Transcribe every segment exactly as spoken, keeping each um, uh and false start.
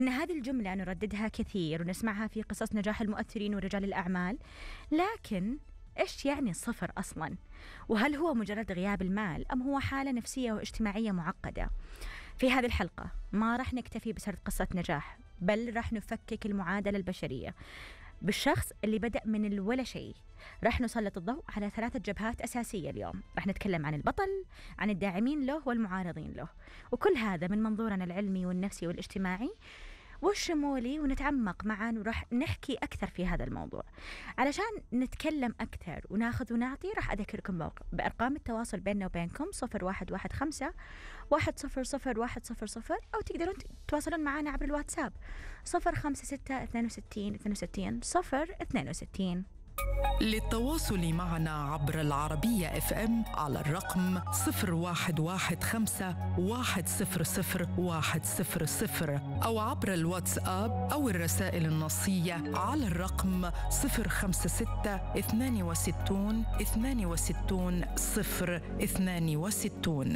إن هذه الجملة نرددها كثير ونسمعها في قصص نجاح المؤثرين ورجال الأعمال، لكن إيش يعني الصفر أصلاً؟ وهل هو مجرد غياب المال أم هو حالة نفسية واجتماعية معقدة؟ في هذه الحلقة ما راح نكتفي بسرد قصة نجاح، بل راح نفكك المعادلة البشرية بالشخص اللي بدأ من الولا شيء. راح نسلط الضوء على ثلاثة جبهات أساسية اليوم. راح نتكلم عن البطل، عن الداعمين له والمعارضين له، وكل هذا من منظورنا العلمي والنفسي والاجتماعي والشمولي، ونتعمق معا وراح نحكي أكثر في هذا الموضوع. علشان نتكلم أكثر وناخذ ونعطي، راح أذكركم بأرقام التواصل بيننا وبينكم صفر واحد واحد خمسة واحد صفر صفر واحد صفر صفر، أو تقدرون تتواصلون معنا عبر الواتساب صفر خمسة ستة اثنين وستين اثنين وستين صفر اثنين وستين. للتواصل معنا عبر العربية اف ام على الرقم صفر واحد واحد خمسة واحد صفر صفر واحد صفر صفر، أو عبر الواتساب أو الرسائل النصية على الرقم صفر خمسة ستة اثنين وستين اثنين وستين صفر اثنين وستين.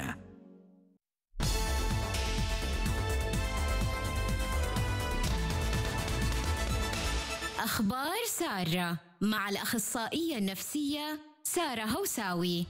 أخبار سارة مع الأخصائية النفسية سارة هوساوي.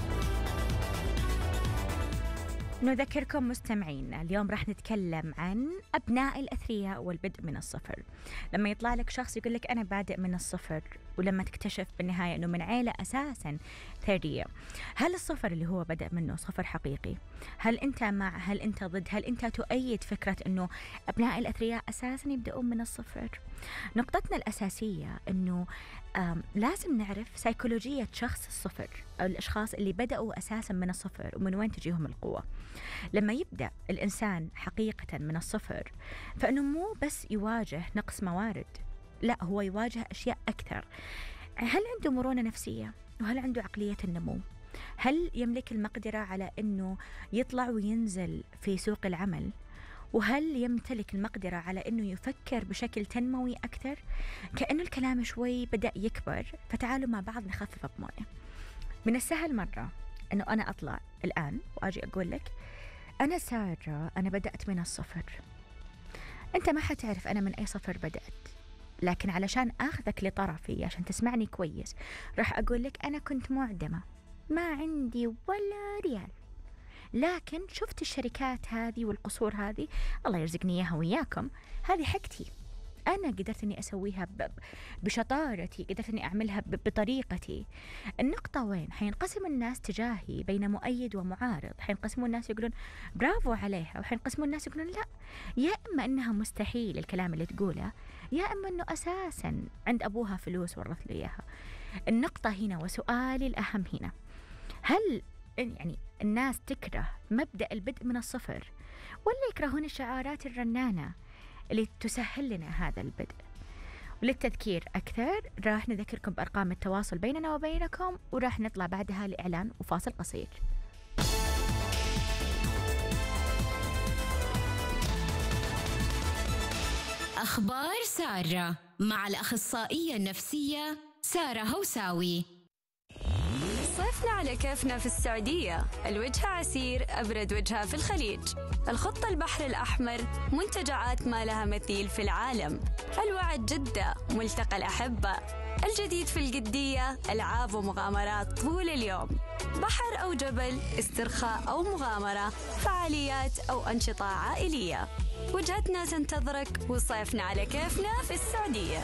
نذكركم مستمعينا، اليوم راح نتكلم عن أبناء الأثرياء والبدء من الصفر. لما يطلع لك شخص يقول لك أنا بادئ من الصفر، ولما تكتشف بالنهاية أنه من عائلة أساساً ثرية، هل الصفر اللي هو بدأ منه صفر حقيقي؟ هل أنت مع؟ هل أنت ضد؟ هل أنت تؤيد فكرة أنه أبناء الأثرياء أساساً يبدأون من الصفر؟ نقطتنا الأساسية أنه لازم نعرف سيكولوجية شخص الصفر، أو الأشخاص اللي بدأوا أساساً من الصفر، ومن وين تجيهم القوة. لما يبدأ الإنسان حقيقة من الصفر، فإنه مو بس يواجه نقص موارد، لا، هو يواجه أشياء أكثر. هل عنده مرونة نفسية؟ وهل عنده عقلية النمو؟ هل يملك المقدرة على أنه يطلع وينزل في سوق العمل؟ وهل يمتلك المقدرة على أنه يفكر بشكل تنموي أكثر؟ كأنه الكلام شوي بدأ يكبر، فتعالوا مع بعض نخفف بمويه. من السهل مرة أنه أنا أطلع الآن وأجي أقول لك أنا سارة، أنا بدأت من الصفر. أنت ما حتعرف أنا من أي صفر بدأت، لكن علشان أخذك لطرفي عشان تسمعني كويس، راح أقول لك أنا كنت معدمة، ما عندي ولا ريال، لكن شفت الشركات هذه والقصور هذه، الله يرزقني إياها وياكم، هذه حقتي، أنا قدرت أني أسويها بشطارتي، قدرت أني أعملها بطريقتي. النقطة وين؟ حينقسم الناس تجاهي بين مؤيد ومعارض، حينقسموا الناس يقولون برافو عليها، وحينقسموا الناس يقولون لا، يا إما أنها مستحيل الكلام اللي تقوله، يا إما أنه أساساً عند أبوها فلوس ورث له إياها. النقطة هنا وسؤالي الأهم هنا، هل يعني الناس تكره مبدأ البدء من الصفر، ولا يكرهون الشعارات الرنانة اللي تسهل لنا هذا البدء؟ وللتذكير أكثر راح نذكركم بأرقام التواصل بيننا وبينكم، وراح نطلع بعدها لإعلان وفاصل قصير. أخبار سارة مع الأخصائية النفسية سارة هوساوي. صيفنا على كيفنا في السعودية، الوجهة عسير أبرد وجهة في الخليج، الخطة البحر الأحمر، منتجعات ما لها مثيل في العالم، الوعد جدة، ملتقى الأحبة، الجديد في القدية، ألعاب ومغامرات طول اليوم، بحر أو جبل، استرخاء أو مغامرة، فعاليات أو أنشطة عائلية. وجهتنا تنتظرك، وصيفنا على كيفنا في السعودية.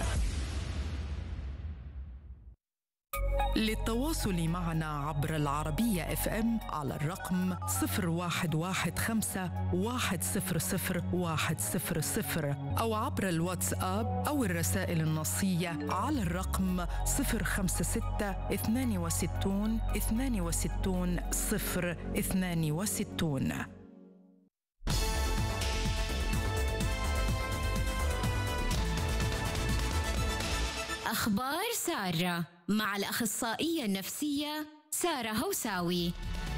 للتواصل معنا عبر العربية اف ام على الرقم صفر واحد واحد خمسة واحد صفر صفر واحد صفر صفر، أو عبر الواتساب أو الرسائل النصية على الرقم صفر خمسة ستة اثنين وستين اثنين وستين صفر اثنين وستين. أخبار سارة مع الأخصائية النفسية سارة هوساوي.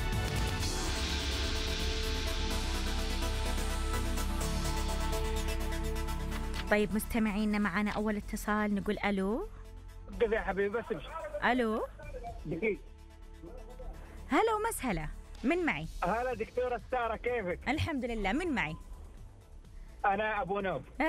طيب مستمعينا، معنا أول اتصال، نقول ألو. كيف يا حبيبي؟ بس امشي. ألو. دقيقة. هلا ومسهلا، من معي؟ هلا دكتورة سارة، كيفك؟ الحمد لله، من معي؟ أنا أبو نوف.